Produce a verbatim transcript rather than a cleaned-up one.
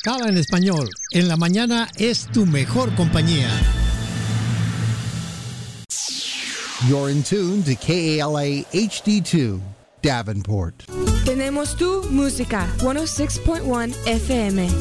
Cala en español. En la mañana es tu mejor compañía. You're in tune to K A L A H D two, Davenport. Tenemos tu música, ciento seis punto uno F M.